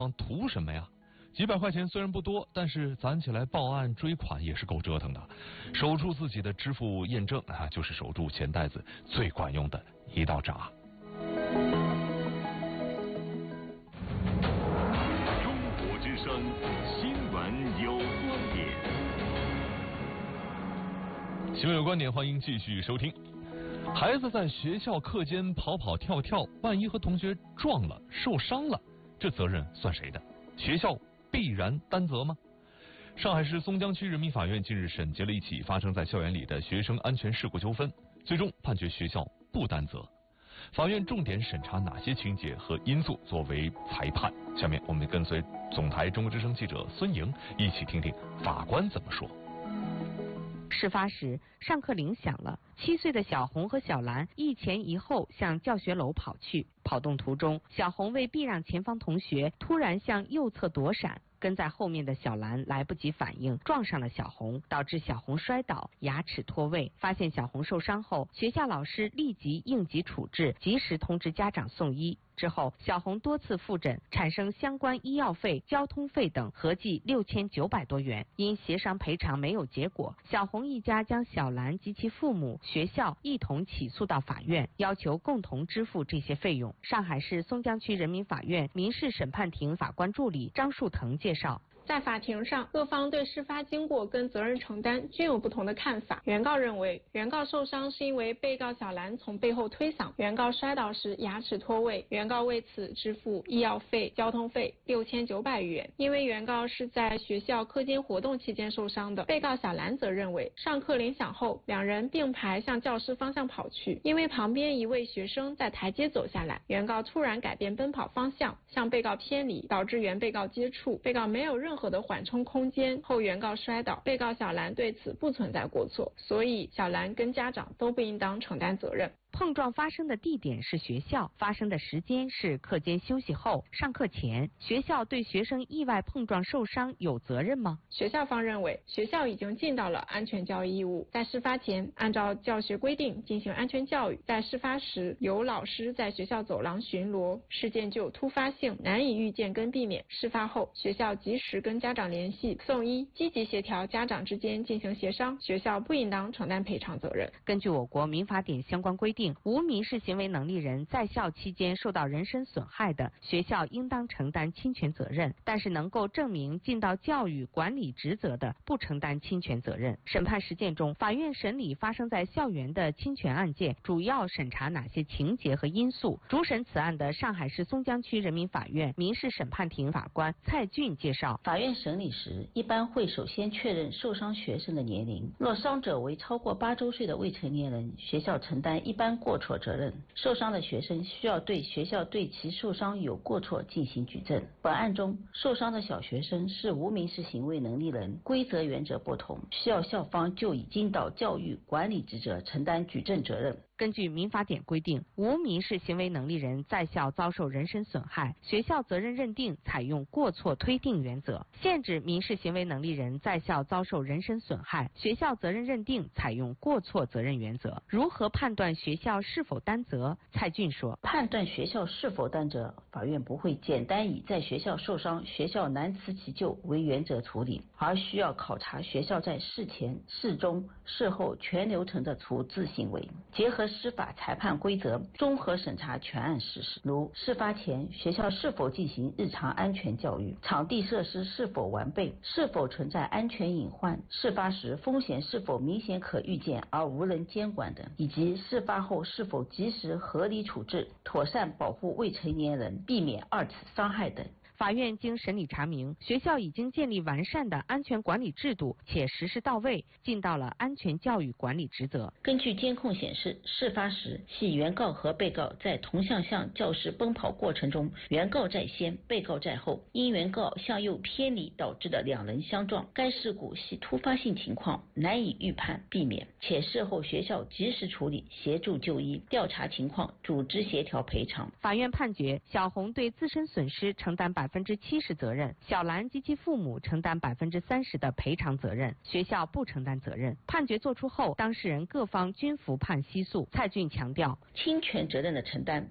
图什么呀？几百块钱虽然不多，但是攒起来报案追款也是够折腾的。守住自己的支付验证啊，就是守住钱袋子最管用的一道闸。 中国之声新闻有观点， 新闻有观点，欢迎继续收听。孩子在学校课间跑跑跳跳，万一和同学撞了受伤了，这责任算谁的？学校必然担责吗？上海市松江区人民法院近日审结了一起发生在校园里的学生安全事故纠纷，最终判决学校不担责。法院重点审查哪些情节和因素作为裁判？下面我们跟随总台中国之声记者孙莹一起听听法官怎么说。 事发时，上课铃响了，7岁的小红和小兰一前一后向教学楼跑去。跑动途中，小红为避让前方同学，突然向右侧躲闪，跟在后面的小兰来不及反应，撞上了小红，导致小红摔倒，牙齿脱位。发现小红受伤后，学校老师立即应急处置，及时通知家长送医。之后，小红多次复诊，产生相关医药费、交通费等合计6900多元。因协商赔偿没有结果，小红一家将小兰及其父母、学校一同起诉到法院，要求共同支付这些费用。上海市松江区人民法院民事审判庭法官助理张树腾介绍。 在法庭上，各方对事发经过跟责任承担均有不同的看法。原告认为，原告受伤是因为被告小兰从背后推搡，原告摔倒时牙齿脱位，原告为此支付医药费、交通费6900余元。因为原告是在学校课间活动期间受伤的，被告小兰则认为，上课铃响后，两人并排向教室方向跑去，因为旁边一位学生在台阶走下来，原告突然改变奔跑方向，向被告偏离，导致原被告接触，被告没有任何的缓冲空间，后原告摔倒，被告小兰对此不存在过错，所以小兰跟家长都不应当承担责任。 碰撞发生的地点是学校，发生的时间是课间休息后、上课前。学校对学生意外碰撞受伤有责任吗？ 学校方认为，学校已经尽到了安全教育义务，在事发前按照教学规定进行安全教育，在事发时有老师在学校走廊巡逻，事件具有突发性，难以预见跟避免。事发后，学校及时跟家长联系、送医，积极协调家长之间进行协商，学校不应当承担赔偿责任。 根据我国民法典相关规定，无民事行为能力人在校期间受到人身损害的，学校应当承担侵权责任，但是能够证明尽到教育管理职责的，不承担侵权责任。审判实践中，法院审理发生在校园的侵权案件，主要审查哪些情节和因素？主审此案的上海市松江区人民法院民事审判庭法官蔡俊介绍， 法院审理时，一般会首先确认受伤学生的年龄，若伤者为超过8周岁的未成年人，学校承担一般过错责任，受伤的学生需要对学校对其受伤有过错进行举证。本案中，受伤的小学生是无民事行为能力人，规则原则不同，需要校方就已尽到教育管理职责承担举证责任。 根据民法典规定，无民事行为能力人在校遭受人身损害，学校责任认定采用过错推定原则；限制民事行为能力人在校遭受人身损害，学校责任认定采用过错责任原则。如何判断学校是否担责？蔡俊说， 判断学校是否担责，法院不会简单以在学校受伤，学校难辞其咎为原则处理，而需要考察学校在事前、事中、事后全流程的处置行为，结合司法裁判规则，综合审查全案事实，如事发前学校是否进行日常安全教育，场地设施是否完备，是否存在安全隐患，事发时风险是否明显可预见而无人监管等，以及事发后是否及时合理处置，妥善保护未成年人，避免二次伤害等。 法院经审理查明，学校已经建立完善的安全管理制度，且实施到位，尽到了安全教育管理职责。 根据监控显示，事发时系原告和被告在同向教室奔跑过程中，原告在先，被告在后，因原告向右偏离导致的两人相撞。该事故系突发性情况，难以预判避免，且事后学校及时处理，协助就医，调查情况，组织协调赔偿。 法院判决小红对自身损失承担70%责任，小兰及其父母承担30%的赔偿责任，学校不承担责任。判决作出后，当事人各方均服判息诉。蔡俊强调， 侵权责任的承担